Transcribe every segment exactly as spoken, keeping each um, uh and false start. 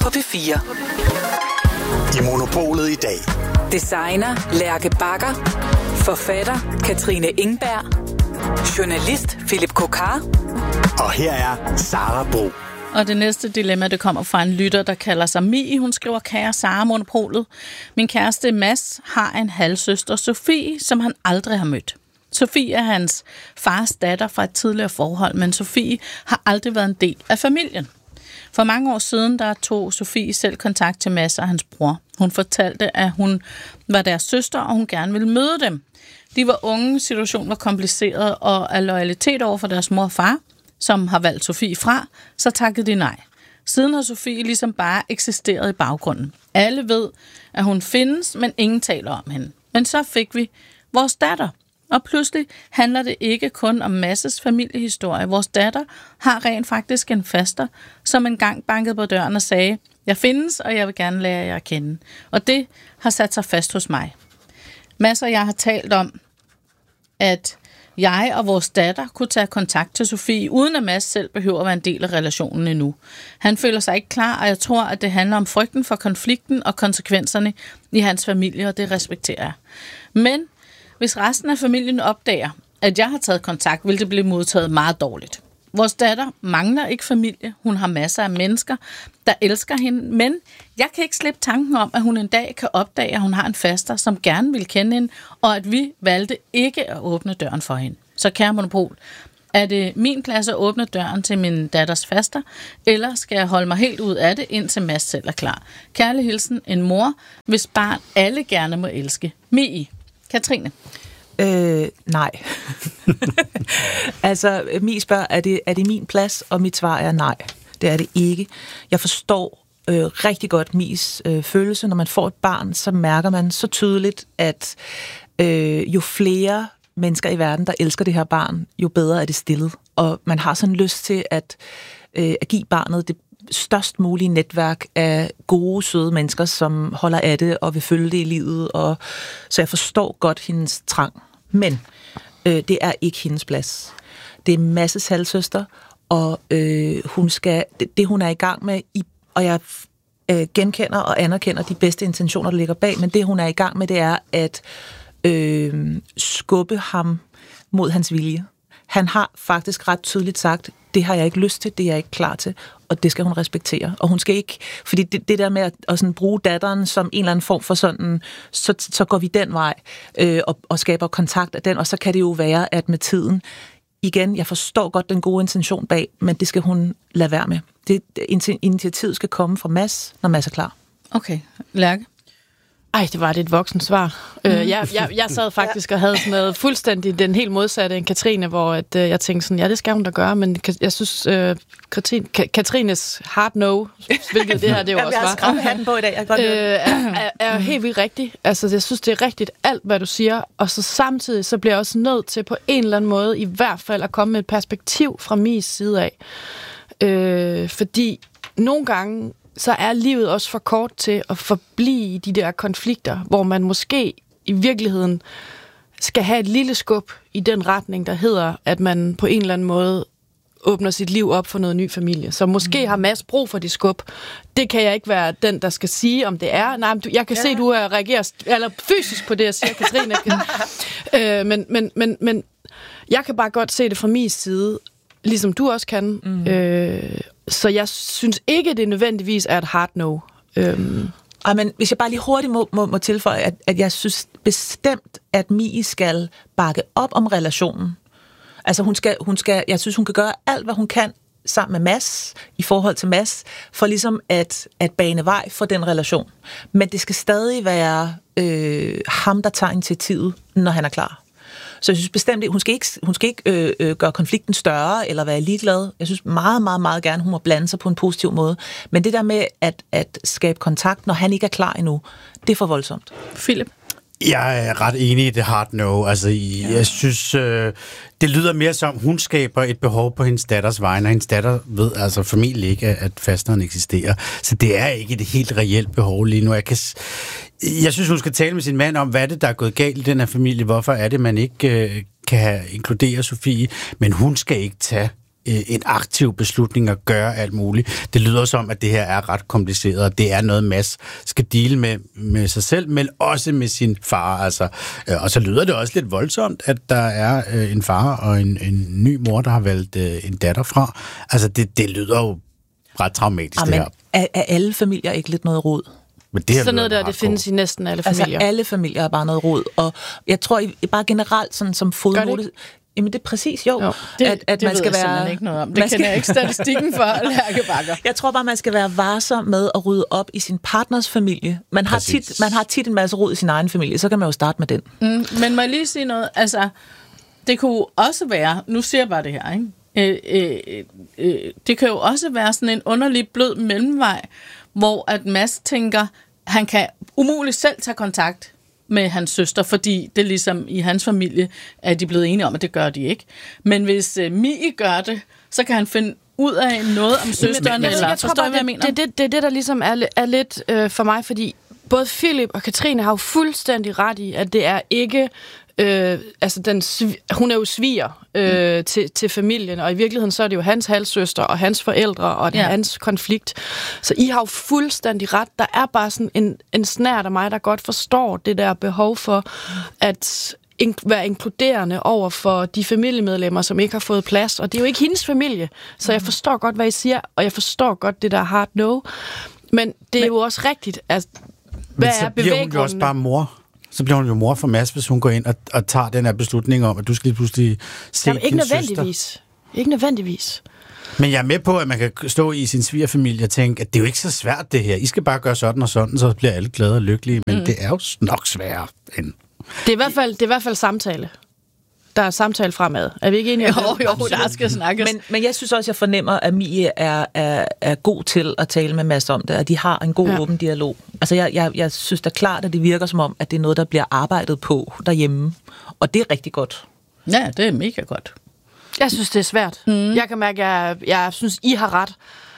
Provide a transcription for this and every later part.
på P fire. I Monopolet i dag. Designer Lærke Bagger. Forfatter Katrine Ingberg. Journalist Philip Kokar. Og her er Sara Bro. Og det næste dilemma, det kommer fra en lytter, der kalder sig Mi. Hun skriver, kære Sara Monopolet. Min kæreste Mads har en halvsøster, Sofie, som han aldrig har mødt. Sofie er hans fars datter fra et tidligere forhold, men Sofie har aldrig været en del af familien. For mange år siden, der tog Sofie selv kontakt til Mads og hans bror. Hun fortalte, at hun var deres søster, og hun gerne ville møde dem. De var unge, situationen var kompliceret, og af loyalitet over for deres mor og far, som har valgt Sofie fra, så takkede de nej. Siden har Sofie ligesom bare eksisteret i baggrunden. Alle ved, at hun findes, men ingen taler om hende. Men så fik vi vores datter. Og pludselig handler det ikke kun om Masses familiehistorie. Vores datter har rent faktisk en faster, som engang bankede på døren og sagde, jeg findes, og jeg vil gerne lære jer at kende. Og det har sat sig fast hos mig. Mads og jeg har talt om, at jeg og vores datter kunne tage kontakt til Sofie, uden at Mads selv behøver at være en del af relationen endnu. Han føler sig ikke klar, og jeg tror, at det handler om frygten for konflikten og konsekvenserne i hans familie, og det respekterer jeg. Men hvis resten af familien opdager, at jeg har taget kontakt, vil det blive modtaget meget dårligt. Vores datter mangler ikke familie. Hun har masser af mennesker, der elsker hende. Men jeg kan ikke slippe tanken om, at hun en dag kan opdage, at hun har en faster, som gerne vil kende hende, og at vi valgte ikke at åbne døren for hende. Så kære Monopol, er det min plads at åbne døren til min datters faster, eller skal jeg holde mig helt ud af det, indtil Mads selv er klar? Kærlig hilsen, en mor, hvis barn alle gerne må elske. Mi. Katrine. Øh, nej. altså, Mi spørger, er det, er det min plads? Og mit svar er nej. Det er det ikke. Jeg forstår øh, rigtig godt Mis øh, følelse. Når man får et barn, så mærker man så tydeligt, at øh, jo flere mennesker i verden, der elsker det her barn, jo bedre er det stillet. Og man har sådan lyst til at, øh, at give barnet det størst mulige netværk af gode, søde mennesker, som holder af det og vil følge det i livet. Og så jeg forstår godt hendes trang. Men øh, det er ikke hendes plads. Det er Masses halvsøster, og øh, hun skal, det, det, hun er i gang med, i, og jeg øh, genkender og anerkender de bedste intentioner, der ligger bag, men det, hun er i gang med, det er at øh, skubbe ham mod hans vilje. Han har faktisk ret tydeligt sagt, det har jeg ikke lyst til, det er jeg ikke klar til, og det skal hun respektere. Og hun skal ikke, fordi det, det der med at, at sådan bruge datteren som en eller anden form for sådan, så, så går vi den vej øh, og, og skaber kontakt af den, og så kan det jo være, at med tiden, igen, jeg forstår godt den gode intention bag, men det skal hun lade være med. Det, initiativet skal komme fra Mads, når Mads er klar. Okay, Lærke? Ej, det var lidt et voksent svar. Mm. Øh, jeg, jeg, jeg sad faktisk og havde sådan noget fuldstændig den helt modsatte end Katrine, hvor at, øh, jeg tænkte sådan, ja, det skal hun da gøre, men jeg synes, øh, Katrine, Ka- Katrines hard no, hvilket det her det jo også var. Jeg har skrevet hatten på i dag, jeg kan godt øh, er, er, er helt vildt rigtigt. Altså, jeg synes, det er rigtigt alt, hvad du siger, og så samtidig, så bliver jeg også nødt til på en eller anden måde, i hvert fald at komme med et perspektiv fra min side af. Øh, fordi nogle gange, så er livet også for kort til at forblive i de der konflikter, hvor man måske i virkeligheden skal have et lille skub i den retning, der hedder, at man på en eller anden måde åbner sit liv op for noget ny familie. Så måske mm. har Mads brug for det skub. Det kan jeg ikke være den, der skal sige, om det er. Nej, jeg kan ja. se, at du reagerer eller fysisk på det, jeg siger, Katrine. øh, men, men, men, men jeg kan bare godt se det fra min side, ligesom du også kan. Mm. Øh, så jeg synes ikke, det nødvendigvis er et hard no. Øhm. Ej, men hvis jeg bare lige hurtigt må, må, må tilføje, at, at jeg synes bestemt, at Mie skal bakke op om relationen. Altså hun skal, hun skal, jeg synes, hun kan gøre alt, hvad hun kan sammen med Mads, i forhold til Mads, for ligesom at, at bane vej for den relation. Men det skal stadig være øh, ham, der tager initiativet, når han er klar. Så jeg synes bestemt, hun skal ikke, hun skal ikke øh, øh, gøre konflikten større eller være ligeglad. Jeg synes meget, meget, meget gerne, hun må blande sig på en positiv måde. Men det der med at, at skabe kontakt, når han ikke er klar endnu, det er for voldsomt. Philip? Jeg er ret enig i det hard no. Altså, ja. Jeg synes, øh, det lyder mere som, hun skaber et behov på hendes datters vegne, og hendes datter ved altså formentlig ikke, at fasteren eksisterer. Så det er ikke et helt reelt behov lige nu. Jeg, kan, jeg synes, hun skal tale med sin mand om, hvad er det, der er gået galt i den her familie? Hvorfor er det, man ikke øh, kan inkludere Sofie? Men hun skal ikke tage en aktiv beslutning at gøre alt muligt. Det lyder som, at det her er ret kompliceret, og det er noget, Mads skal dele med, med sig selv, men også med sin far. Altså. Og så lyder det også lidt voldsomt, at der er en far og en, en ny mor, der har valgt en datter fra. Altså, det, det lyder jo ret traumatisk, Amen, det her. Er, er alle familier ikke lidt noget rod? Men det sådan noget der, det findes i næsten alle familier. Altså, alle familier er bare noget rod. Og jeg tror I, bare generelt, sådan som fodmode... Jamen, det er præcis, jo. jo det, at, at det man ved skal jeg være, ikke noget om. Det kender jeg ikke statistikken for, Lærke Bagger. Jeg tror bare, man skal være varsom med at rydde op i sin partners familie. Man har, tit, man har tit en masse rod i sin egen familie, så kan man jo starte med den. Mm, men må jeg lige sige noget? Altså, det kunne også være... Nu siger jeg bare det her, ikke? Øh, øh, øh, det kan jo også være sådan en underlig blød mellemvej, hvor at Mads tænker, han kan umuligt selv tage kontakt med hans søster, fordi det ligesom i hans familie er de blevet enige om, at det gør de ikke. Men hvis uh, Mie gør det, så kan han finde ud af noget om søsteren, men, eller jeg tror bare, hvad jeg mener? Det er det, det, det, der ligesom er, er lidt øh, for mig, fordi både Philip og Katrine har jo fuldstændig ret i, at det er ikke... Øh, altså den, hun er jo sviger øh, mm. til, til familien, og i virkeligheden så er det jo hans halvsøster og hans forældre og det ja. hans konflikt. Så I har jo fuldstændig ret. Der er bare sådan en, en snært af mig, der godt forstår det der behov for at in- være inkluderende over for de familiemedlemmer, som ikke har fået plads. Og det er jo ikke hendes familie, så jeg forstår godt, hvad I siger, og jeg forstår godt det der hard no. Men det er men, jo også rigtigt, at hvad men så er bliver hun jo også bare mor. Så bliver hun jo mor for Mads, hvis hun går ind og, og tager den her beslutning om, at du skal lige pludselig se Jamen, ikke din nødvendigvis. søster. Ikke nødvendigvis. Men jeg er med på, at man kan stå i sin svigerfamilie og tænke, at det er jo ikke så svært det her. I skal bare gøre sådan og sådan, så bliver alle glade og lykkelige. Men mm. det er jo nok sværere end... Det er i hvert fald, det er i hvert fald samtale. Der er samtale fremad. Er vi ikke enige om det? Jo, jo, der skal snakkes. Men, men jeg synes også, jeg fornemmer, at Mie er, er, er god til at tale med Mads om det, at de har en god ja. åben dialog. Altså, jeg, jeg, jeg synes da klart, at det virker som om, at det er noget, der bliver arbejdet på derhjemme. Og det er rigtig godt. Ja, det er mega godt. Jeg synes, det er svært. Mm. Jeg kan mærke, at jeg, jeg synes, I har ret.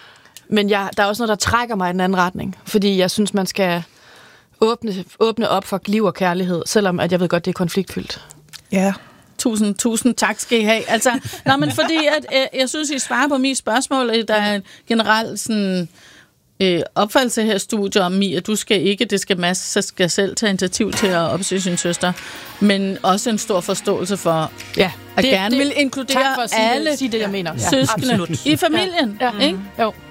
Men jeg, der er også noget, der trækker mig i den anden retning. Fordi jeg synes, man skal åbne, åbne op for liv og kærlighed, selvom at jeg ved godt, det er konfliktfyldt. Ja. Tusind, tusind tak skal I have. Altså, nå, men fordi at, øh, jeg synes, I svarer på mine spørgsmål. Der er en generelt sådan, øh, opfattelse her i studiet om Mie, at du skal ikke, det skal Mads, så skal selv tage initiativ til at opsøge sin søster. Men også en stor forståelse for, ja, at det, gerne det, vil inkludere tak for at sige alle det, sige det, jeg mener. søskende ja, i familien. Ja. Ja. Ikke? Jo.